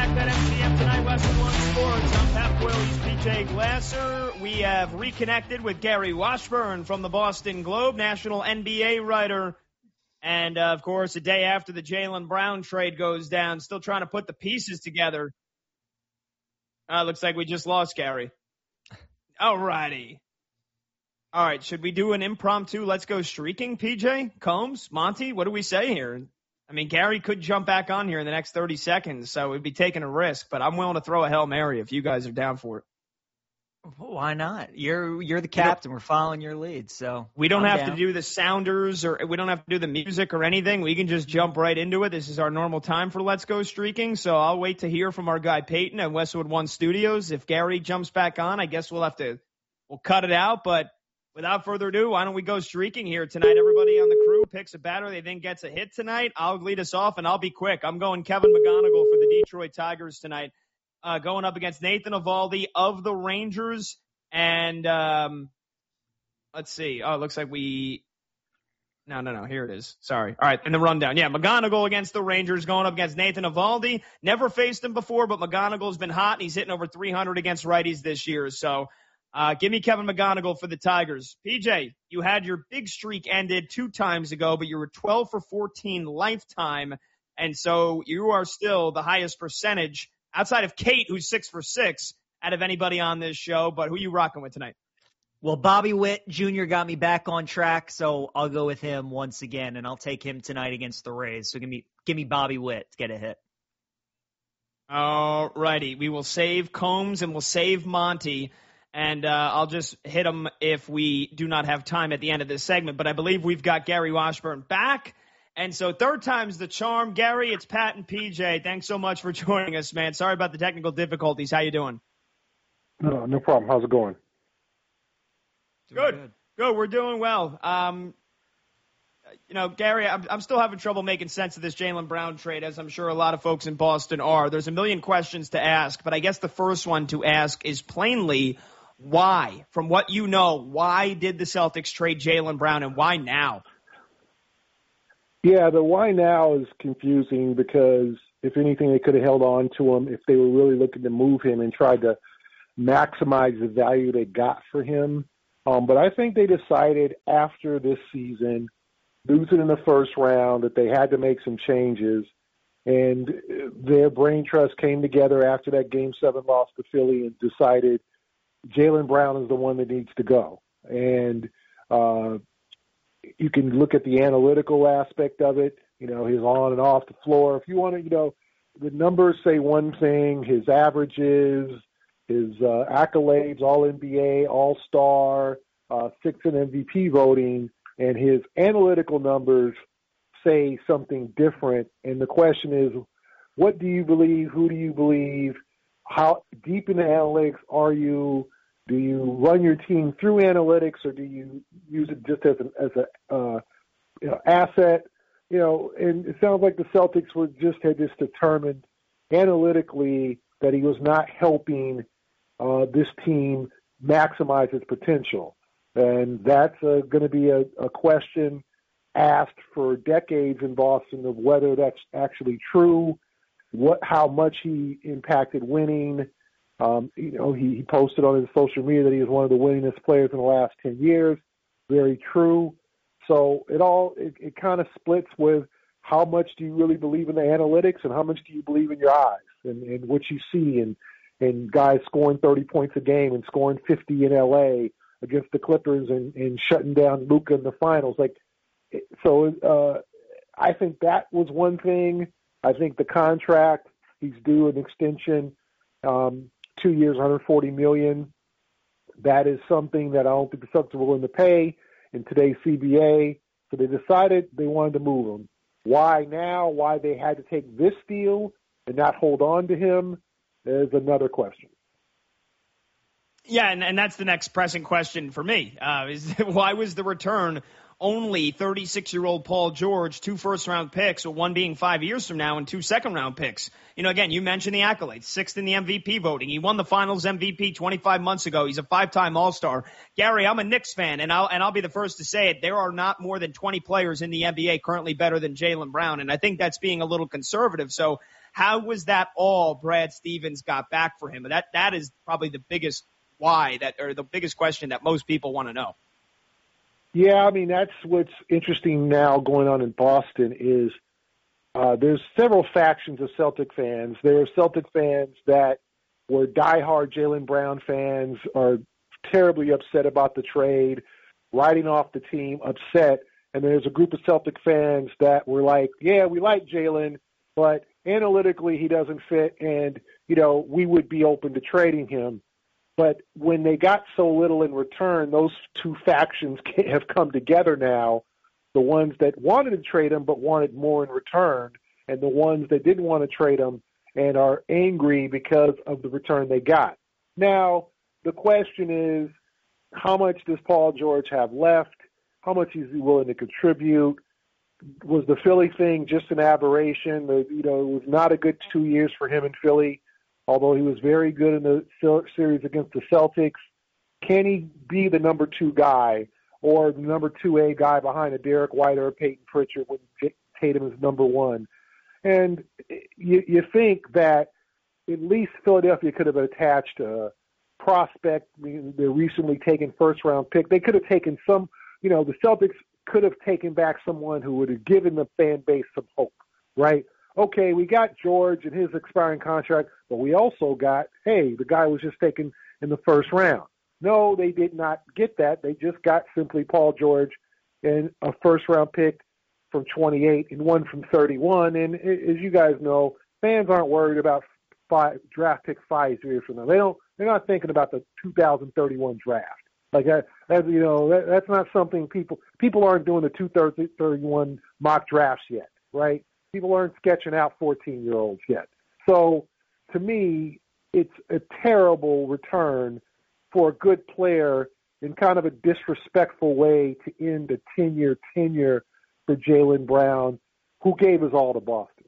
back at MCM Tonight, Westwood One Sports. I'm Pat Boyle, he's PJ Glasser. We have reconnected with Gary Washburn from the Boston Globe, national NBA writer. And, of course, a day after the Jaylen Brown trade goes down, still trying to put the pieces together. Looks like we just lost Gary. All righty. All right, should we do an impromptu let's go streaking, PJ? Combs? Monty? What do we say here? I mean, Gary could jump back on here in the next 30 seconds, so we'd be taking a risk, but I'm willing to throw a Hail Mary if you guys are down for it. Why not? You're the captain. We're following your lead, so we don't have to do the sounders or we don't have to do the music or anything. We can just jump right into it. This is our normal time for Let's Go Streaking, so I'll wait to hear from our guy Peyton at Westwood One Studios. If Gary jumps back on, I guess we'll cut it out, but without further ado, why don't we go streaking here tonight? Everybody on the crew picks a batter they think gets a hit tonight. I'll lead us off, and I'll be quick. I'm going Kevin McGonigal for the Detroit Tigers tonight, going up against Nathan Eovaldi of the Rangers. And let's see. Oh, it looks like No, here it is. Sorry. All right, in the rundown. Yeah, McGonigal against the Rangers going up against Nathan Eovaldi. Never faced him before, but McGonigal's been hot, and he's hitting over 300 against righties this year. So give me Kevin McGonigal for the Tigers. PJ, you had your big streak ended 2 times ago, but you were 12 for 14 lifetime, and so you are still the highest percentage outside of Kate, who's 6 for 6, out of anybody on this show. But who are you rocking with tonight? Well, Bobby Witt Jr. got me back on track, so I'll go with him once again, and I'll take him tonight against the Rays. So give me Bobby Witt to get a hit. All righty. We will save Combs and we'll save Monty. And I'll just hit them if we do not have time at the end of this segment. But I believe we've got Gary Washburn back. And so third time's the charm. Gary, it's Pat and PJ. Thanks so much for joining us, man. Sorry about the technical difficulties. How you doing? No problem. How's it going? Good. We're doing well. Gary, I'm still having trouble making sense of this Jaylen Brown trade, as I'm sure a lot of folks in Boston are. There's a million questions to ask, but I guess the first one to ask is plainly, why? From what you know, why did the Celtics trade Jaylen Brown, and why now? Yeah, the why now is confusing because, if anything, they could have held on to him if they were really looking to move him and tried to maximize the value they got for him. But I think they decided after this season, losing in the first round, that they had to make some changes. And their brain trust came together after that Game 7 loss to Philly and decided Jaylen Brown is the one that needs to go. And you can look at the analytical aspect of it, his on and off the floor. If you want to, the numbers say one thing, his averages, his accolades, All-NBA, All-Star, 6 in MVP voting, and his analytical numbers say something different. And the question is, what do you believe? Who do you believe? How deep in the analytics are you? Do you run your team through analytics, or do you use it just as an asset? And it sounds like the Celtics had just determined analytically that he was not helping this team maximize its potential. And that's going to be a question asked for decades in Boston of whether that's actually true, how much he impacted winning. He posted on his social media that he was one of the winningest players in the last 10 years. Very true. So it kind of splits with how much do you really believe in the analytics and how much do you believe in your eyes and what you see and guys scoring 30 points a game and scoring 50 in L.A. against the Clippers and shutting down Luka in the finals. I think that was one thing. I think the contract, he's due an extension, 2 years, $140 million. That is something that I don't think the Celtics are willing to pay in today's CBA. So they decided they wanted to move him. Why now? Why they had to take this deal and not hold on to him is another question. Yeah, and that's the next pressing question for me. Is why was the return only 36-year-old Paul George, 2 first-round picks, or one being 5 years from now, and 2 second-round picks. Again, you mentioned the accolades, 6th in the MVP voting. He won the Finals MVP 25 months ago. He's a 5-time All-Star. Gary, I'm a Knicks fan, and I'll be the first to say it. There are not more than 20 players in the NBA currently better than Jaylen Brown, and I think that's being a little conservative. So how was that all Brad Stevens got back for him? That is probably the biggest or the biggest question that most people want to know. Yeah, I mean, that's what's interesting now going on in Boston is there's several factions of Celtic fans. There are Celtic fans that were diehard Jaylen Brown fans, are terribly upset about the trade, writing off the team, upset. And there's a group of Celtic fans that were like, yeah, we like Jaylen, but analytically he doesn't fit, and, we would be open to trading him. But when they got so little in return, those two factions have come together now, the ones that wanted to trade him but wanted more in return, and the ones that didn't want to trade him and are angry because of the return they got. Now, the question is, how much does Paul George have left? How much is he willing to contribute? Was the Philly thing just an aberration? It was not a good 2 years for him in Philly, although he was very good in the series against the Celtics. Can he be the number 2 guy or the number 2A guy behind a Derek White or a Peyton Pritchard when Tatum is number 1? And you think that at least Philadelphia could have attached a prospect. I mean, they're recently taken first-round pick. They could have taken some, the Celtics could have taken back someone who would have given the fan base some hope, right? Okay, we got George and his expiring contract, but we also got, hey, the guy was just taken in the first round. No, they did not get that. They just got simply Paul George and a first-round pick from 28 and one from 31. And as you guys know, fans aren't worried about draft pick 5 years from now. They're not thinking about the 2031 draft. Like that's not something people aren't doing the 2031 mock drafts yet, right? People aren't sketching out 14-year-olds yet. So to me, it's a terrible return for a good player in kind of a disrespectful way to end a 10-year tenure for Jaylen Brown, who gave us all to Boston.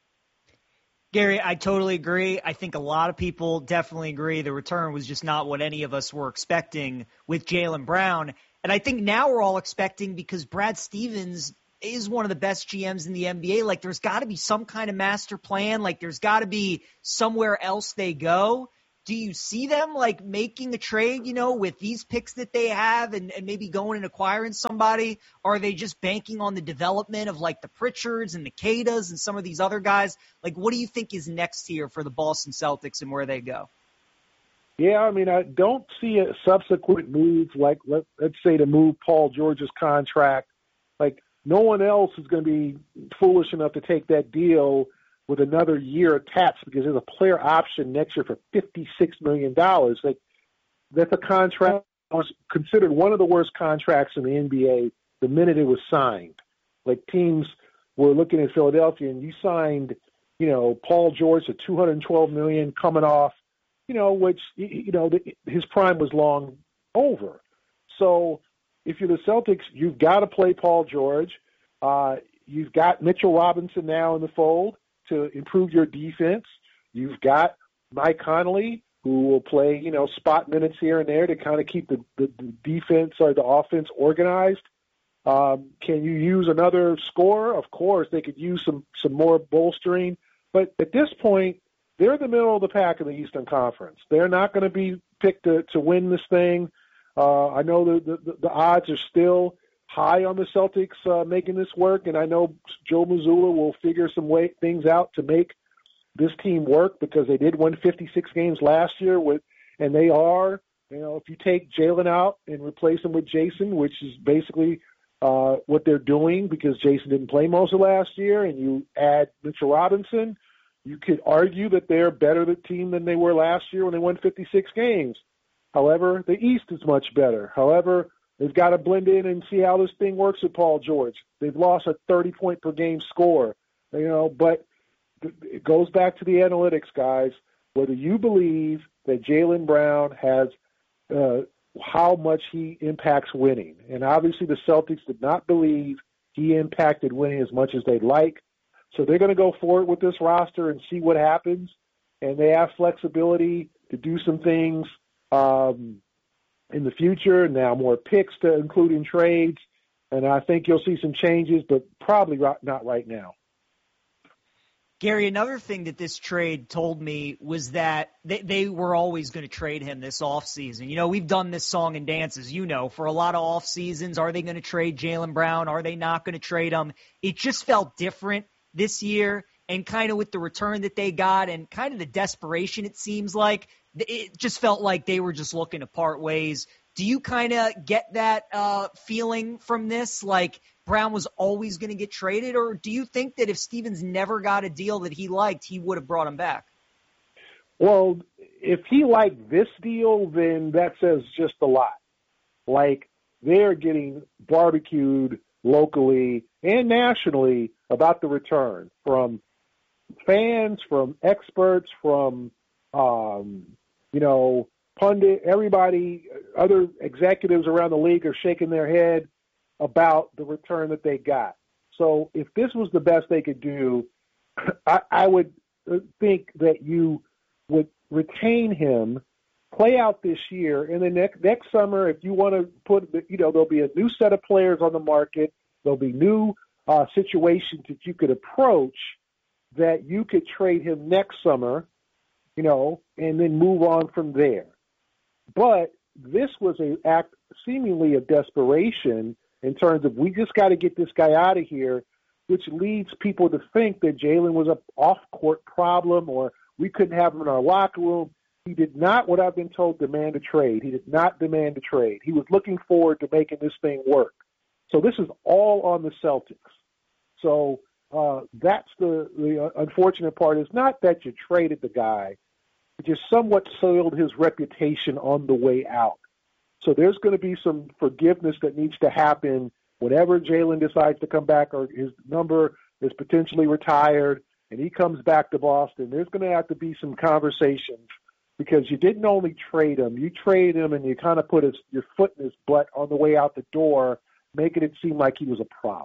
Gary, I totally agree. I think a lot of people definitely agree the return was just not what any of us were expecting with Jaylen Brown. And I think now we're all expecting, because Brad Stevens is one of the best GMs in the NBA. Like, there's got to be some kind of master plan. Like, there's got to be somewhere else they go. Do you see them, like, making a trade, with these picks that they have and maybe going and acquiring somebody? Or are they just banking on the development of, like, the Pritchards and the Cadas and some of these other guys? Like, what do you think is next here for the Boston Celtics and where they go? Yeah, I mean, I don't see a subsequent move, like, let's say to move Paul George's contract. Like, no one else is going to be foolish enough to take that deal with another year attached, because there's a player option next year for $56 million. Like, that's a contract that was considered one of the worst contracts in the NBA the minute it was signed. Like, teams were looking at Philadelphia, and you signed, Paul George at $212 million coming off, which, his prime was long over. So if you're the Celtics, you've got to play Paul George. You've got Mitchell Robinson now in the fold to improve your defense. You've got Mike Conley, who will play, spot minutes here and there to kind of keep the defense or the offense organized. Can you use another scorer? Of course, they could use some more bolstering. But at this point, they're in the middle of the pack in the Eastern Conference. They're not going to be picked to win this thing. I know the odds are still high on the Celtics making this work, and I know Joe Mazzulla will figure some things out to make this team work, because they did win 56 games last year and they are, if you take Jaylen out and replace him with Jason, which is basically what they're doing, because Jason didn't play most of last year, and you add Mitchell Robinson, you could argue that they're a better team than they were last year when they won 56 games. However, the East is much better. However, they've got to blend in and see how this thing works with Paul George. They've lost a 30-point-per-game score, but it goes back to the analytics, guys. Whether you believe that Jaylen Brown has how much he impacts winning. And obviously the Celtics did not believe he impacted winning as much as they'd like. So they're going to go forward with this roster and see what happens. And they have flexibility to do some things in the future. Now more picks to include in trades. And I think you'll see some changes, but probably not right now. Gary, another thing that this trade told me was that they were always going to trade him this offseason. You know, we've done this song and dance, as you know, for a lot of off seasons. Are they going to trade Jaylen Brown? Are they not going to trade him? It just felt different this year, and kind of with the return that they got and kind of the desperation, it seems like, it just felt like they were just looking to part ways. Do you kind of get that feeling from this, like Brown was always going to get traded? Or do you think that if Stevens never got a deal that he liked, he would have brought him back? Well, if he liked this deal, then that says just a lot. Like, they're getting barbecued locally and nationally about the return from fans, from experts, from, pundit, everybody, other executives around the league are shaking their head about the return that they got. So if this was the best they could do, I would think that you would retain him, play out this year, and then next summer, if you want to put, there'll be a new set of players on the market. There'll be new situations that you could approach that you could trade him next summer, and then move on from there. But this was an act seemingly of desperation in terms of we just got to get this guy out of here, which leads people to think that Jaylen was an off-court problem or we couldn't have him in our locker room. He did not, what I've been told, demand a trade. He did not demand a trade. He was looking forward to making this thing work. So this is all on the Celtics. So that's the unfortunate part, is not that you traded the guy. It just somewhat soiled his reputation on the way out. So there's going to be some forgiveness that needs to happen whenever Jaylen decides to come back or his number is potentially retired and he comes back to Boston. There's going to have to be some conversations because you didn't only trade him. You traded him and you kind of put your foot in his butt on the way out the door, making it seem like he was a problem.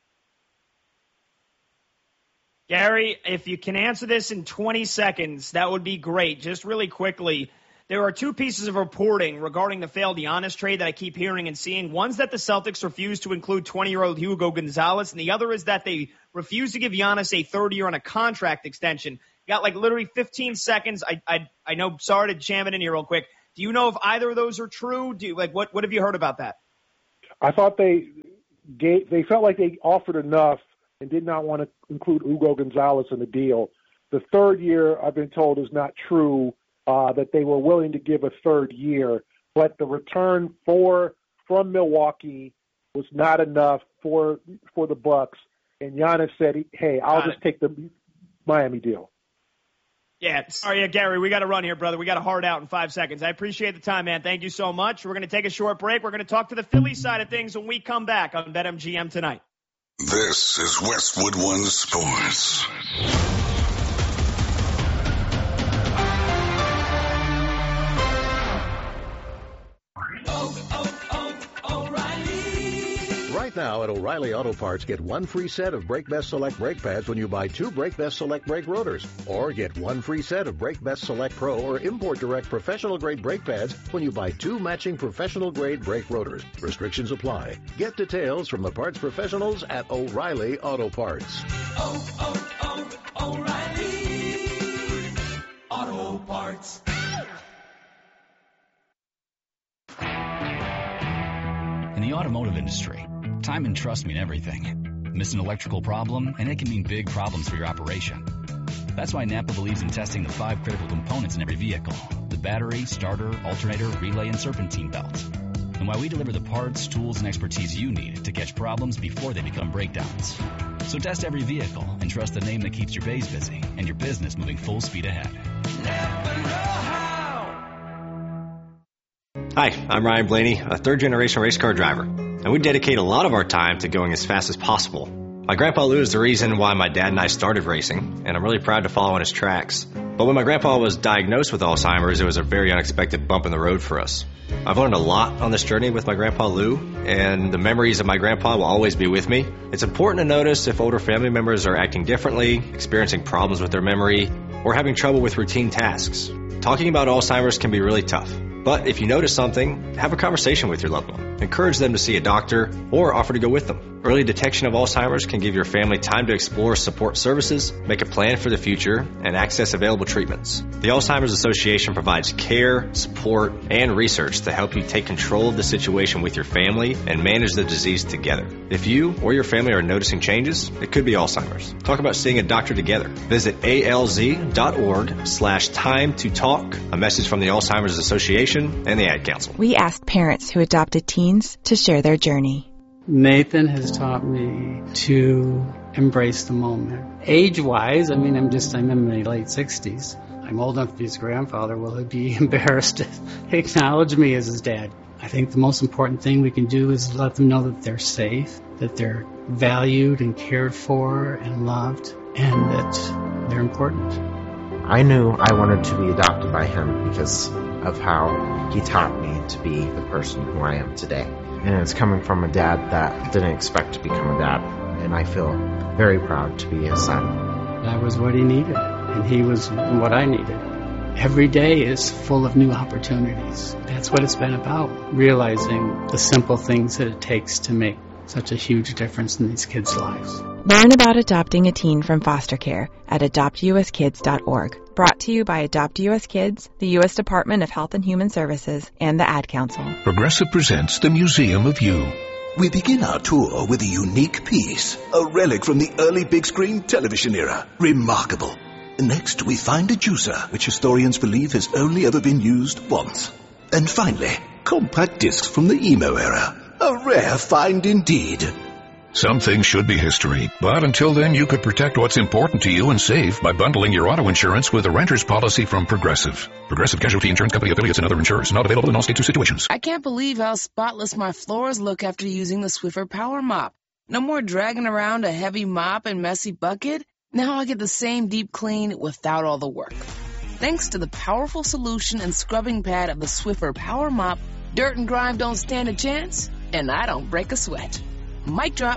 Gary, if you can answer this in 20 seconds, that would be great. Just really quickly, there are two pieces of reporting regarding the failed Giannis trade that I keep hearing and seeing. One's that the Celtics refused to include 20-year-old Hugo Gonzalez, and the other is that they refused to give Giannis a third year on a contract extension. You got literally 15 seconds. I know, sorry to jam it in here real quick. Do you know if either of those are true? What have you heard about that? I thought they felt like they offered enough and did not want to include Hugo Gonzalez in the deal. The third year, I've been told, is not true, that they were willing to give a third year, but the return from Milwaukee was not enough for the Bucks, and Giannis said, hey, I'll just take the Miami deal. Yeah, sorry, Gary, we got to run here, brother. We got to hard out in 5 seconds. I appreciate the time, man. Thank you so much. We're going to take a short break. We're going to talk to the Philly side of things when we come back on BetMGM tonight. This is Westwood One Sports. Right now at O'Reilly Auto Parts, get one free set of Brake Best Select brake pads when you buy two Brake Best Select brake rotors. Or get one free set of Brake Best Select Pro or Import Direct professional-grade brake pads when you buy two matching professional-grade brake rotors. Restrictions apply. Get details from the parts professionals at O'Reilly Auto Parts. O'Reilly Auto Parts. In the automotive industry, time and trust mean everything. Miss an electrical problem, and it can mean big problems for your operation. That's why Napa believes in testing the 5 critical components in every vehicle: the battery, starter, alternator, relay, and serpentine belt. And why we deliver the parts, tools, and expertise you need to catch problems before they become breakdowns. So test every vehicle and trust the name that keeps your bays busy and your business moving full speed ahead. Napa know-how. Hi, I'm Ryan Blaney, a third-generation race car driver, and we dedicate a lot of our time to going as fast as possible. My grandpa Lou is the reason why my dad and I started racing, and I'm really proud to follow in his tracks. But when my grandpa was diagnosed with Alzheimer's, it was a very unexpected bump in the road for us. I've learned a lot on this journey with my grandpa Lou, and the memories of my grandpa will always be with me. It's important to notice if older family members are acting differently, experiencing problems with their memory, or having trouble with routine tasks. Talking about Alzheimer's can be really tough. But if you notice something, have a conversation with your loved one. Encourage them to see a doctor or offer to go with them. Early detection of Alzheimer's can give your family time to explore support services, make a plan for the future, and access available treatments. The Alzheimer's Association provides care, support, and research to help you take control of the situation with your family and manage the disease together. If you or your family are noticing changes, it could be Alzheimer's. Talk about seeing a doctor together. Visit alz.org/time to talk. A message from the Alzheimer's Association and the Ad Council. We asked parents who adopted teens to share their journey. Nathan has taught me to embrace the moment. Age-wise, I'm in my late 60s. I'm old enough to be his grandfather. Will he be embarrassed to acknowledge me as his dad? I think the most important thing we can do is let them know that they're safe, that they're valued and cared for and loved, and that they're important. I knew I wanted to be adopted by him because of how he taught me to be the person who I am today. And it's coming from a dad that didn't expect to become a dad. And I feel very proud to be his son. That was what he needed, and he was what I needed. Every day is full of new opportunities. That's what it's been about, realizing the simple things that it takes to make such a huge difference in these kids' lives. Learn about adopting a teen from foster care at adoptuskids.org. Brought to you by Adopt U.S. Kids, the U.S. Department of Health and Human Services, and the Ad Council. Progressive presents the Museum of You. We begin our tour with a unique piece, a relic from the early big screen television era. Remarkable. Next, we find a juicer, which historians believe has only ever been used once. And finally, compact discs from the emo era. A rare find indeed. Some things should be history, but until then you could protect what's important to you and save by bundling your auto insurance with a renter's policy from Progressive. Progressive Casualty Insurance Company affiliates and other insurers. Not available in all states or situations. I can't believe how spotless my floors look after using the Swiffer Power Mop. No more dragging around a heavy mop and messy bucket. Now I get the same deep clean without all the work. Thanks to the powerful solution and scrubbing pad of the Swiffer Power Mop, dirt and grime don't stand a chance, and I don't break a sweat. Mic drop.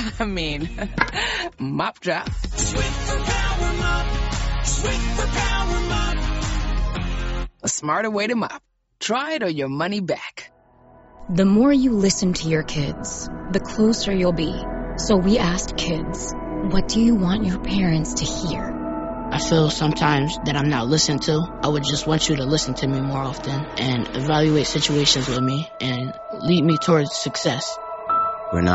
Mop drop. Swiffer Power Mop. Swiffer Power Mop. A smarter way to mop. Try it or your money back. The more you listen to your kids, the closer you'll be. So we asked kids, what do you want your parents to hear? I feel sometimes that I'm not listened to. I would just want you to listen to me more often and evaluate situations with me and lead me towards success. We're not